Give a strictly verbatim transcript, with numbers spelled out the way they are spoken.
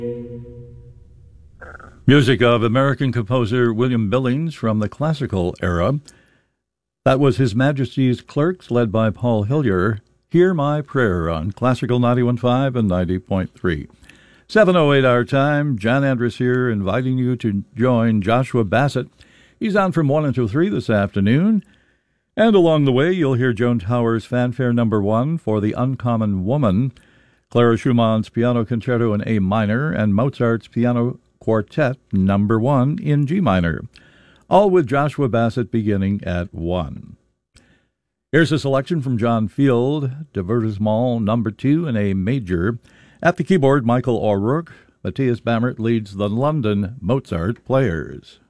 Music of American composer William Billings from the classical era. That was His Majesty's Clerks, led by Paul Hillier. Hear My Prayer on Classical ninety-one point five and ninety point three. seven oh eight our time. John Andrus here, inviting you to join Joshua Bassett. He's on from one until three this afternoon. And along the way, you'll hear Joan Towers' fanfare number one for The Uncommon Woman, Clara Schumann's Piano Concerto in A minor, and Mozart's Piano Quartet number one in G minor, all with Joshua Bassett beginning at one. Here's a selection from John Field, Divertissement number two in A major. At the keyboard, Michael O'Rourke. Matthias Bammert leads the London Mozart Players.